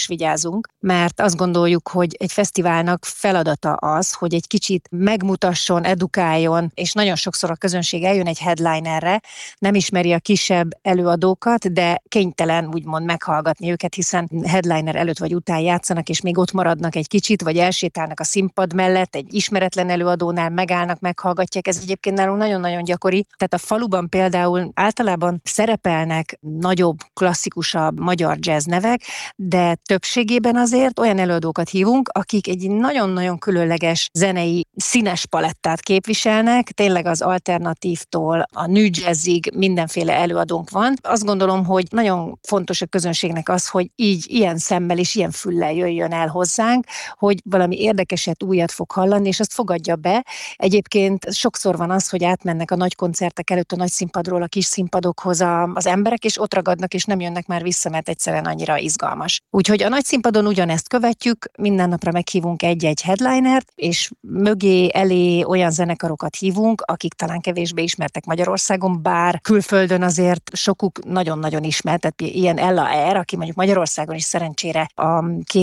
is vigyázunk, mert azt gondoljuk, hogy egy fesztiválnak feladata az, hogy egy kicsit megmutasson, edukáljon, és nagyon sokszor a közönség eljön egy headlinerre, nem ismeri a kisebb előadókat, de kénytelen úgymond meghallgatni őket, hiszen headliner előtt vagy után játszanak, és még ott maradnak egy kicsit, vagy elsétálnak a színpad mellett, egy ismeretlen előadónál megállnak, meghallgatják. Ez egyébként nálunk nagyon-nagyon gyakori. Tehát a faluban például általában szerepelnek nagyobb, klasszikusabb magyar jazz nevek, de többségében azért olyan előadókat hívunk, akik egy nagyon-nagyon különleges zenei színes palettát képviselnek, tényleg az alternatívtól a new jazzig mindenféle előadónk van. Azt gondolom, hogy nagyon fontos a közönségnek az, hogy így ilyen szemmel és ilyen füllel jöjjön el hozzánk, hogy valami érdekeset, újat fog hallani, és azt fogadja be. Egyébként sokszor van az, hogy átmennek a nagy koncertek előtt a nagy színpadról a kis színpadokhoz az emberek, és ott ragadnak, és nem jönnek már vissza, mert egyszerűen annyira izgalmas. Úgyhogy a nagy színpadon ugyanezt követjük, minden napra meghívunk egy-egy headlinert, és mögé, elé olyan zenekarokat hívunk, akik talán kevésbé ismertek Magyarországon, bár külföldön azért sokuk nagyon-nagyon ismert, tehát ilyen Ella R, aki mondjuk Magyarországon is szerencsére a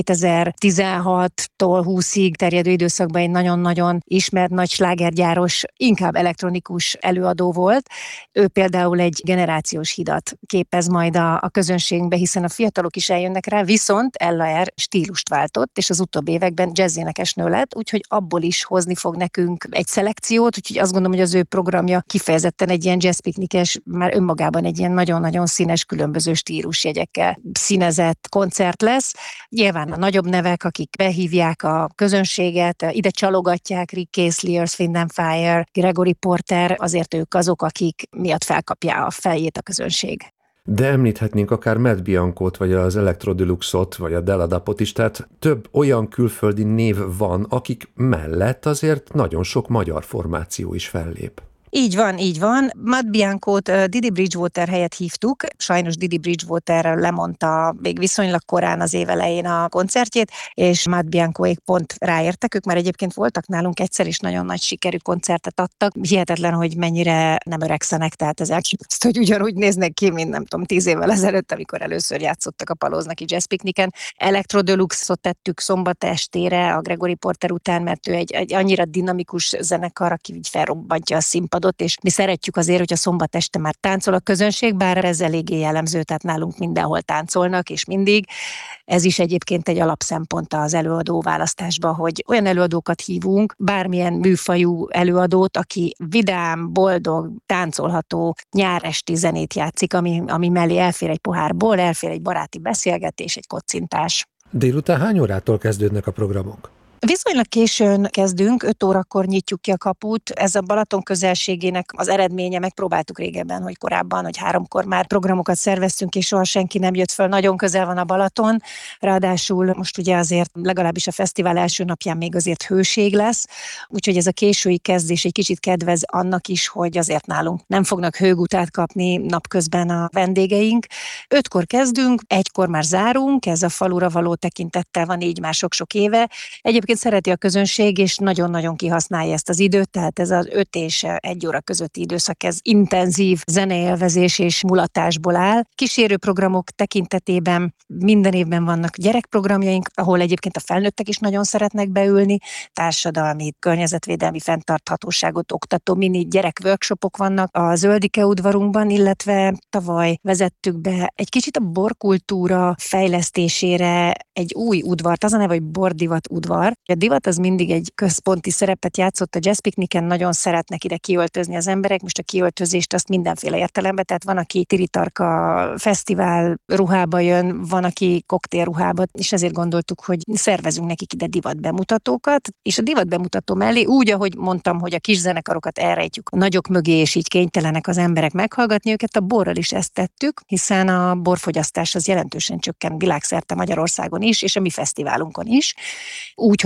2016-tól 20-ig terjedő időszakban egy nagyon-nagyon ismert nagy slágergyáros, inkább elektronikus előadó volt. Ő például egy generációs hidat képez majd a közönségünkbe, hiszen a fiatalok is eljönnek rá, viszont Ella R stílust váltott, és az utóbbi években jazz-énekesnő lett, úgyhogy abból is hozni fog nekünk egy szelekciót, úgyhogy azt gondolom, hogy az ő programja kifejezetten egy ilyen jazzpiknikes, már önmagában egy ilyen nagyon-nagyon színes, különböző stílusjegyekkel színezett koncert lesz. Nyilván a nagyobb nevek, akik behívják a közönséget, ide csalogatják, Rick Astley, Earth, Wind and Fire, Gregory Porter, azért ők azok, akik miatt felkapja a fejét a közönség. De említhetnénk akár Matt Biancót, vagy az Electro Deluxe-ot, vagy a Della Dapot is, tehát több olyan külföldi név van, akik mellett azért nagyon sok magyar formáció is fellép. Így van, így van. Matt Biancót Didi Bridgewater helyett hívtuk. Sajnos Didi Bridgewater lemondta még viszonylag korán az év elején a koncertjét, és Matt Biancóék pont ráértek. Ők már egyébként voltak nálunk egyszer, is nagyon nagy sikerű koncertet adtak. Hihetetlen, hogy mennyire nem öregszenek, tehát ez elképesztő, hogy ugyanúgy néznek ki, mint nem tudom, 10 évvel ezelőtt, amikor először játszottak a Palóznaki Jazz Pikniken. Electro Deluxe-ot tettük szombat estére a Gregory Porter után, mert ő egy annyira dinamikus zenekar, aki így felrobbantja a színpadot, és mi szeretjük azért, hogy a szombat este már táncol a közönség, bár ez eléggé jellemző, tehát nálunk mindenhol táncolnak, és mindig. Ez is egyébként egy alapszempont az előadó választásban, hogy olyan előadókat hívunk, bármilyen műfajú előadót, aki vidám, boldog, táncolható, nyáresti zenét játszik, ami mellé elfér egy pohár bor, elfér egy baráti beszélgetés, egy kocintás. Délután hány órától kezdődnek a programok? Viszonylag későn kezdünk, 5 órakor nyitjuk ki a kaput. Ez a Balaton közelségének az eredménye, megpróbáltuk régebben, hogy korábban, hogy 3-kor már programokat szerveztünk, és soha senki nem jött föl. Nagyon közel van a Balaton, ráadásul most ugye azért legalábbis a fesztivál első napján még azért hőség lesz, úgyhogy ez a késői kezdés egy kicsit kedvez annak is, hogy azért nálunk nem fognak hőgutát kapni napközben a vendégeink. 5-kor kezdünk, 1-kor már zárunk, ez a falura való tekintettel van így már sok-sok éve. Egyébként szereti a közönség, és nagyon-nagyon kihasználja ezt az időt, tehát ez az 5 és 1 óra közötti időszak, ez intenzív zeneélvezés és mulatásból áll. Kísérő programok tekintetében minden évben vannak gyerekprogramjaink, ahol egyébként a felnőttek is nagyon szeretnek beülni, társadalmi, környezetvédelmi fenntarthatóságot oktató mini gyerekworkshopok vannak a Zöldike udvarunkban, illetve tavaly vezettük be egy kicsit a borkultúra fejlesztésére egy új udvart, az a neve, hogy Bordivat udvar. A divat az mindig egy központi szerepet játszott a Jazz Pikniken, nagyon szeretnek ide kiöltözni az emberek, most a kiöltözést azt mindenféle értelemben, tehát van, aki tiritarka fesztivál ruhába jön, van, aki koktélruhába, és ezért gondoltuk, hogy szervezünk nekik ide divat bemutatókat, és a divat bemutató mellé úgy, ahogy mondtam, hogy a kis zenekarokat elrejtjük a nagyok mögé, és így kénytelenek az emberek meghallgatni őket, a borral is ezt tettük, hiszen a borfogyasztás az jelentősen csökken világszerte Magyarországon is, és a mi fesztiválunkon is. Úgyhogy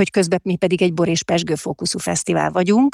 hogy közben mi pedig egy bor és pezsgő fókuszú fesztivál vagyunk,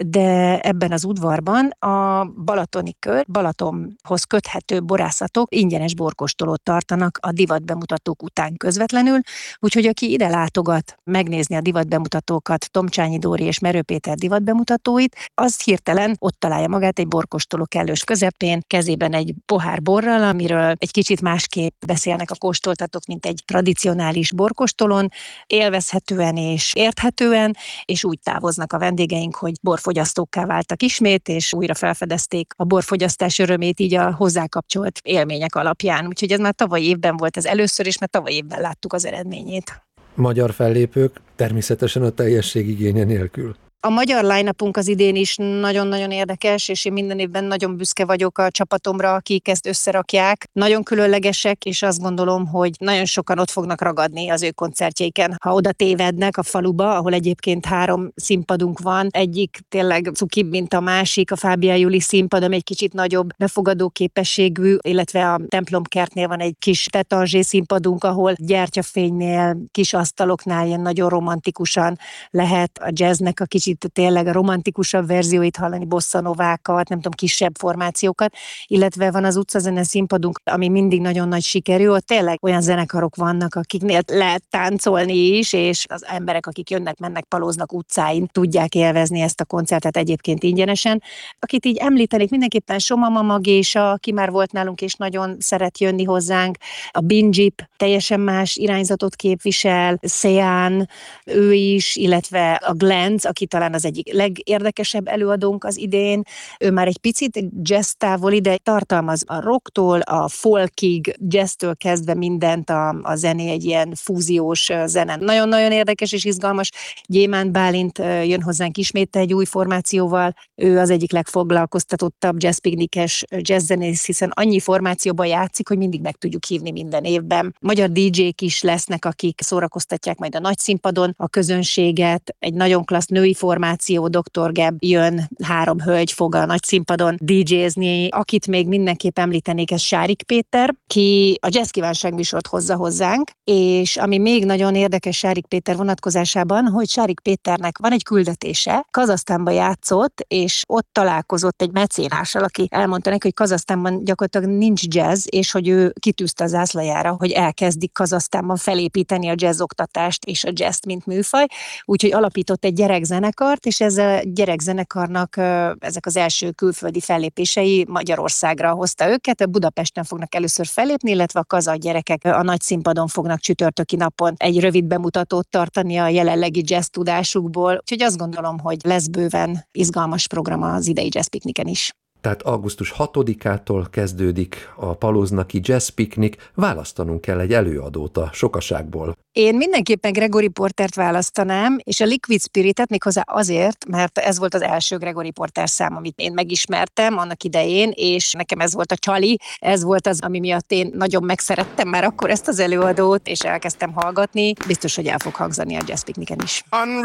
de ebben az udvarban a balatoni kör, Balatonhoz köthető borászatok ingyenes borkóstolót tartanak a divatbemutatók után közvetlenül, úgyhogy aki ide látogat megnézni a divatbemutatókat, Tomcsányi Dóri és Merő Péter divatbemutatóit, az hirtelen ott találja magát egy borkóstoló kellős közepén, kezében egy pohár borral, amiről egy kicsit másképp beszélnek a kóstoltatók, mint egy tradicionális borkóstolón, élvezhetően és érthetően, és úgy távoznak a vendégeink, hogy borfogyasztókká váltak ismét, és újra felfedezték a borfogyasztás örömét így a hozzákapcsolt élmények alapján. Úgyhogy ez már tavaly évben volt az először, és már tavaly évben láttuk az eredményét. Magyar fellépők természetesen a teljesség igénye nélkül. A magyar line-upunk az idén is nagyon-nagyon érdekes, és én minden évben nagyon büszke vagyok a csapatomra, akik ezt összerakják. Nagyon különlegesek, és azt gondolom, hogy nagyon sokan ott fognak ragadni az ő koncertjeiken. Ha oda tévednek a faluba, ahol egyébként 3 színpadunk van, egyik tényleg cukibb, mint a másik, a Fábián Júli színpad, ami egy kicsit nagyobb befogadó képességű, illetve a templomkertnél van egy kis Tetanzsé színpadunk, ahol gyertyafénynél, kis asztaloknál ilyen nagyon romantikusan lehet a jazznek a kicsit tényleg a romantikusabb verzióit hallani, bosszanovákat, nem tudom, kisebb formációkat, illetve van az utcazene színpadunk, ami mindig nagyon nagy sikerű, ott tényleg olyan zenekarok vannak, akiknél lehet táncolni is, és az emberek, akik jönnek, mennek, palóznak utcáin, tudják élvezni ezt a koncertet egyébként ingyenesen. Akit így említenék, mindenképpen Somama Magésa, aki már volt nálunk, és nagyon szeret jönni hozzánk, a Binjip teljesen más irányzatot képvisel, Sean, ő is, illetve a Glenz, aki talán az egyik legérdekesebb előadónk az idén. Ő már egy picit jazz távoli, de tartalmaz a rocktól, a folkig, jazztől kezdve mindent, a zené egy ilyen fúziós zene. Nagyon-nagyon érdekes és izgalmas. Gyémánt Bálint jön hozzánk ismét egy új formációval. Ő az egyik legfoglalkoztatottabb jazzpiknikes jazzzenész, hiszen annyi formációban játszik, hogy mindig meg tudjuk hívni minden évben. Magyar DJ-k is lesznek, akik szórakoztatják majd a nagy színpadon a közönséget. Egy nagyon klassz női formáció, Dr. Geb jön, 3 hölgy fog a nagy színpadon DJ-zni. Akit még mindenképp említenék, ez Sárik Péter, ki a Jazz Kívánság műsort hozza hozzánk, és ami még nagyon érdekes Sárik Péter vonatkozásában, hogy Sárik Péternek van egy küldetése, Kazahsztánba játszott, és ott találkozott egy mecénással, aki elmondta neki, hogy Kazahsztánban gyakorlatilag nincs jazz, és hogy ő kitűzte a zászlajára, hogy elkezdik Kazahsztánban felépíteni a jazz oktatást és a jazzt, mint műfaj, úgyhogy alapított egy gyerekzenekart, és ez a gyerekzenekarnak ezek az első külföldi fellépései Magyarországra hozta őket. Budapesten fognak először fellépni, illetve a kazah gyerekek a nagy színpadon fognak csütörtöki napon egy rövid bemutatót tartani a jelenlegi jazz tudásukból. Úgyhogy azt gondolom, hogy lesz bőven izgalmas program az idei jazz pikniken is. Tehát augusztus 6-ától kezdődik a Palóznaki Jazz Piknik, választanunk kell egy előadót a sokaságból. Én mindenképpen Gregory Portert választanám, és a Liquid Spiritet méghozzá azért, mert ez volt az első Gregory Porter szám, amit én megismertem annak idején, és nekem ez volt a csali, ez volt az, ami miatt én nagyon megszerettem már akkor ezt az előadót, és elkezdtem hallgatni. Biztos, hogy el fog hangzani a Jazz Pikniken is.